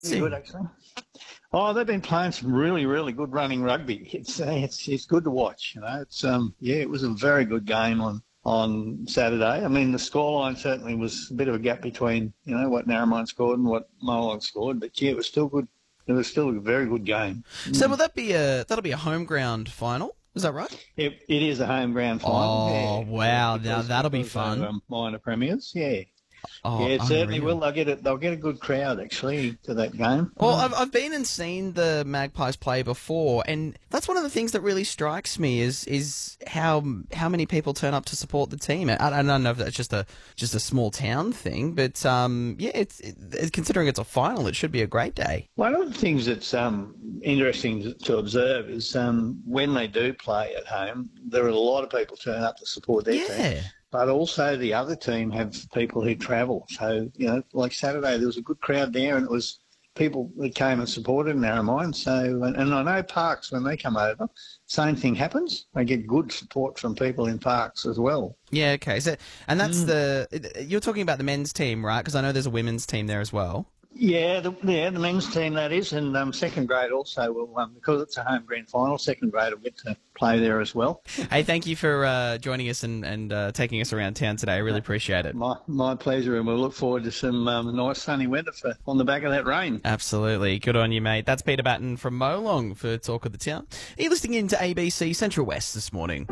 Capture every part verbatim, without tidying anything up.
Pretty good, actually. Oh, they've been playing some really, really good running rugby. It's uh, it's it's good to watch. You know, it's um yeah, it was a very good game on on Saturday. I mean, the scoreline certainly was a bit of a gap between you know what Narromine scored and what Molong scored, but yeah, it was still good. It was still a very good game. So will that be a that'll be a home ground final? Is that right? It, it is a home ground final. Oh yeah. wow! Because, now that'll be because fun. Of, um, minor premiers, yeah. Oh, yeah, it certainly unreal. will. They'll get it. They'll get a good crowd actually to that game. Well, I've I've been and seen the Magpies play before, and that's one of the things that really strikes me is is how how many people turn up to support the team. I, I don't know if that's just a just a small town thing, but um, yeah, it's it, considering it's a final, it should be a great day. One of the things that's um, interesting to observe is um, when they do play at home, there are a lot of people turn up to support their Yeah. team. But also the other team have people who travel. So, you know, like Saturday, there was a good crowd there and it was people that came and supported Narromine. So, and, and I know Parks, when they come over, same thing happens. They get good support from people in Parks as well. Yeah, okay. So, and that's Mm. the you're talking about the men's team, right? Because I know there's a women's team there as well. Yeah, the, yeah, the men's team, that is, and um, second grade also will, um, because it's a home grand final, second grade will get to play there as well. Hey, thank you for uh, joining us and, and uh, taking us around town today. I really appreciate it. My my pleasure, and we'll look forward to some um, nice sunny weather for on the back of that rain. Absolutely. Good on you, mate. That's Peter Batten from Molong for Talk of the Town. Are you listening in to A B C Central West this morning?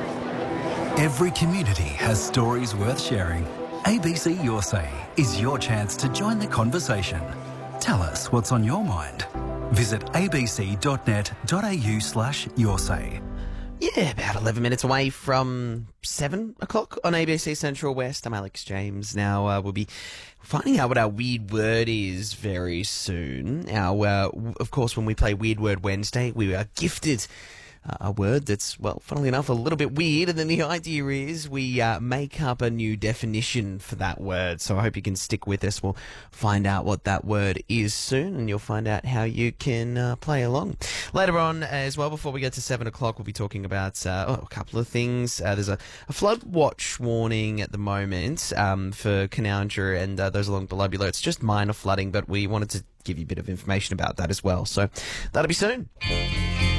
Every community has stories worth sharing. A B C Your Say is your chance to join the conversation. Tell us what's on your mind. Visit abc.net.au slash your say. Yeah, about eleven minutes away from seven o'clock on A B C Central West. I'm Alex James. Now, uh, we'll be finding out what our weird word is very soon. Our, uh, w- of course, when we play Weird Word Wednesday, we are gifted uh, a word that's, well, funnily enough, a little bit weird. And then the idea is we uh, make up a new definition for that word. So I hope you can stick with us. We'll find out what that word is soon, and you'll find out how you can uh, play along. Later on as well, before we get to seven o'clock, we'll be talking about uh, oh, a couple of things. Uh, there's a, a flood watch warning at the moment um, for Canowindra and uh, those along below below. It's just minor flooding, but we wanted to give you a bit of information about that as well. So that'll be soon.